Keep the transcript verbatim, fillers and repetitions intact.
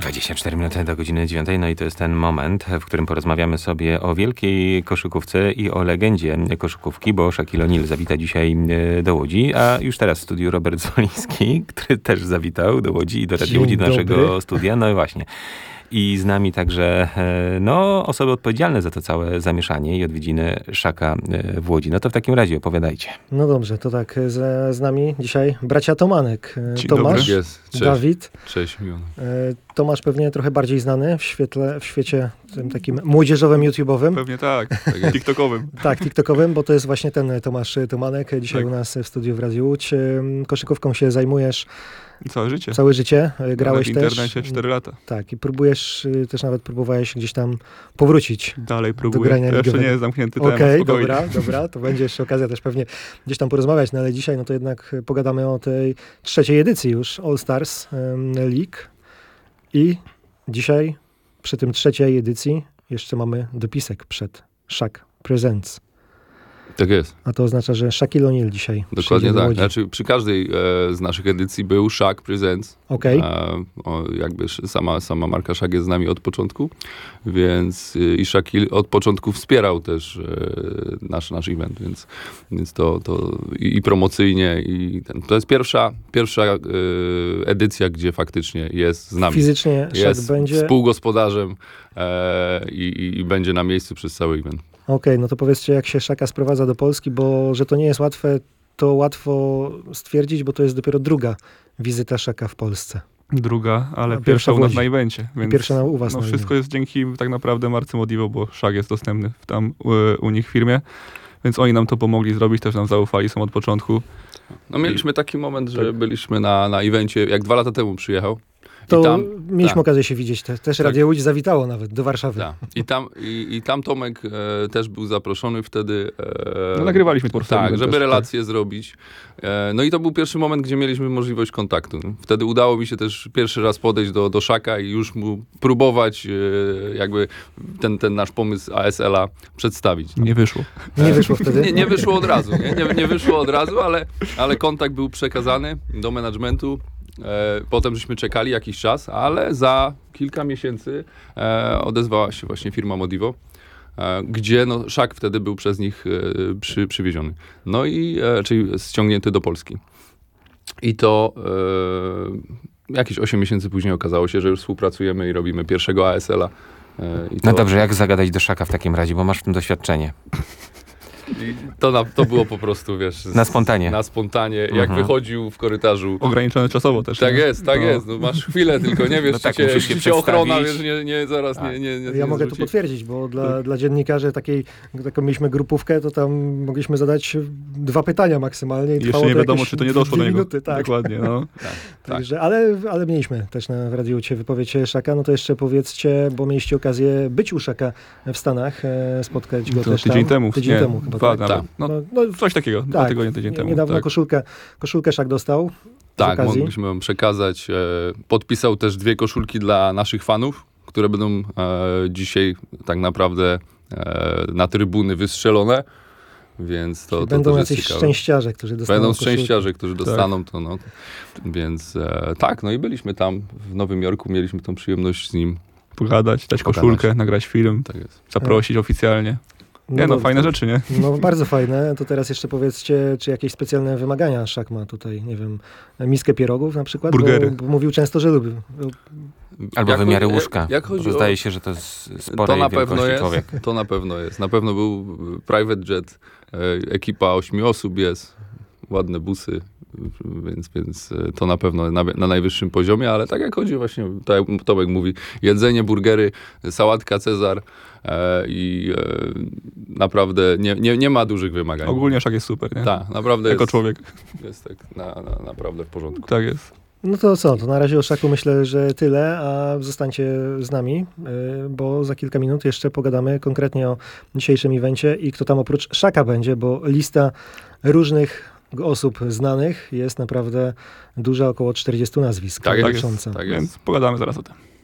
dwadzieścia cztery minuty do godziny dziewiątej, no i to jest ten moment, w którym porozmawiamy sobie o wielkiej koszykówce i o legendzie koszykówki, bo Shaquille O'Neal zawita dzisiaj do Łodzi, a już teraz w studiu Robert Zwoliński, który też zawitał do Łodzi i do Radio Łodzi, do naszego studia. No i właśnie. I z nami także no, osoby odpowiedzialne za to całe zamieszanie i odwiedziny Shaq'a w Łodzi. No to w takim razie opowiadajcie. No dobrze, to tak, z, z nami dzisiaj bracia Tomanek. Dzień Tomasz, jest. Cześć. Dawid. Cześć, miło. Tomasz pewnie trochę bardziej znany w, świetle, w świecie tym takim młodzieżowym, YouTube'owym. Pewnie tak, tak tiktokowym. Tak, tiktokowym, bo to jest właśnie ten Tomasz Tomanek, dzisiaj tak. u nas w studiu w Radiu Łódź. Koszykówką się zajmujesz całe życie. Całe życie. Grałeś w też. W internecie cztery lata. Tak, i próbujesz, też nawet próbowałeś gdzieś tam powrócić. Dalej do próbuję. grania To jeszcze ligowego. nie jest zamknięty temat. Okej, Okay, dobra, dobra, to będzie jeszcze okazja też pewnie gdzieś tam porozmawiać, no ale dzisiaj no to jednak pogadamy o tej trzeciej edycji już All Stars um, League i dzisiaj przy tym trzeciej edycji jeszcze mamy dopisek przed Shaq Presents. Tak jest. A to oznacza, że Shaquille O'Neal dzisiaj Dokładnie do tak. Łodzi. Znaczy, przy każdej e, z naszych edycji był Shaq Presents. Okej. E, o, jakby sz- sama, sama marka Shaq jest z nami od początku, więc e, i Shaquille od początku wspierał też e, nasz, nasz event, więc, więc to, to i, i promocyjnie i ten. To jest pierwsza, pierwsza e, edycja, gdzie faktycznie jest z nami. Fizycznie Shaq Jest będzie... współgospodarzem e, i, i będzie na miejscu przez cały event. Okej, no to powiedzcie, jak się Shaq'a sprowadza do Polski, bo że to nie jest łatwe, to łatwo stwierdzić, bo to jest dopiero druga wizyta Shaq'a w Polsce. Druga, ale A pierwsza, pierwsza w u nas Łodzi. na evencie. Więc Pierwsza na, u was no, na wszystko evencie. jest dzięki tak naprawdę marce Modivo, bo Shaq jest dostępny w tam u, u nich w firmie. Więc oni nam to pomogli zrobić, też nam zaufali, są od początku. No mieliśmy taki moment, że byliśmy na, na evencie, jak dwa lata temu przyjechał. To I tam, mieliśmy tak. okazję się widzieć. Te, też Tak. Radio Łódź zawitało nawet do Warszawy. Tak. I, tam, i, I tam Tomek e, też był zaproszony wtedy. E, No, nagrywaliśmy portfolio. Tak, też, żeby tak. relacje zrobić. E, no i to był pierwszy moment, gdzie mieliśmy możliwość kontaktu. Wtedy udało mi się też pierwszy raz podejść do, do Shaq'a i już mu próbować e, jakby ten, ten nasz pomysł A S L-a przedstawić. Nie wyszło. Nie wyszło wtedy? Nie, nie wyszło od razu, nie? Nie, nie wyszło od razu, ale, ale kontakt był przekazany do managementu. E, potem żeśmy czekali jakiś czas, ale za kilka miesięcy e, odezwała się właśnie firma Modivo, e, gdzie no, Shaq wtedy był przez nich e, przy, przywieziony. No i, e, czyli ściągnięty do Polski. I to e, jakieś osiem miesięcy później okazało się, że już współpracujemy i robimy pierwszego A S L-a. E, i to, No dobrze, jak zagadać do Shaq'a w takim razie, bo masz w tym doświadczenie. I to, na, to było po prostu, wiesz... Z, Na spontanie. Na spontanie, jak Mhm. wychodził w korytarzu. Ograniczone czasowo też. Tak nie? jest, tak No. jest. No, masz chwilę tylko, nie wiesz, No czy tak, cię, musisz się czy cię ochrona, przedstawić. wiesz, nie, nie, zaraz Tak. nie, nie, nie Ja nie mogę zwróci. to potwierdzić, bo dla, dla dziennikarzy takiej, taką mieliśmy grupówkę, to tam mogliśmy zadać dwa pytania maksymalnie. I I trwało jeszcze nie to wiadomo, jakieś czy to nie doszło do dwie niego. minuty, tak. Dokładnie, no. Tak. Także, ale, ale mieliśmy też na w Radiu Cię wypowiedź Shaq'a, no to jeszcze powiedzcie, bo mieliście okazję być u Shaq'a w Stanach, e, spotkać go To też tydzień tam. temu. Tydzień nie, temu chyba, dwa tak? nawet. No, No, no, coś takiego, dwa tak. tygodnie, tydzień temu. Niedawno tak. koszulkę, koszulkę Shaq dostał. z Tak, okazji. mogliśmy wam przekazać. E, podpisał też dwie koszulki dla naszych fanów, które będą e, dzisiaj tak naprawdę e, na trybuny wystrzelone, więc to, to Będą też jest jacyś ciekawe. szczęściarze, którzy dostaną Będą koszulkę. szczęściarze, którzy dostaną to, no. Więc e, tak, no i byliśmy tam w Nowym Jorku, mieliśmy tą przyjemność z nim. Pogadać, dać Pogadać. koszulkę, nagrać film, Tak jest. zaprosić oficjalnie. Nie no, dobrze. fajne rzeczy, nie? No bardzo fajne. To teraz jeszcze powiedzcie, czy jakieś specjalne wymagania Shaq ma tutaj, nie wiem, miskę pierogów na przykład? Burgery. Bo, bo mówił często, że lubi. Albo Jak wymiary chodzi- łóżka. Jak, jak chodzi Bo o, zdaje się, że to jest to sporej na pewno wielkości jest, człowiek. to na pewno jest. Na pewno był private jet, e, ekipa ośmiu osób jest, ładne busy, więc, więc e, to na pewno na, na najwyższym poziomie, ale tak jak chodzi właśnie, tak jak Tomek mówi, jedzenie, burgery, sałatka Cezar e, i e, naprawdę nie, nie, nie ma dużych wymagań. Ogólnie Shaq jest super, nie? Tak, naprawdę Jako jest, człowiek. jest tak na, na, naprawdę w porządku. Tak jest. No to co, to na razie o Shaqu myślę, że tyle, a zostańcie z nami, yy, bo za kilka minut jeszcze pogadamy konkretnie o dzisiejszym evencie i kto tam oprócz Shaq'a będzie, bo lista różnych osób znanych jest naprawdę duża, około czterdziestu nazwisk. Tak jest, licząca. tak jest. Więc pogadamy zaraz o tym.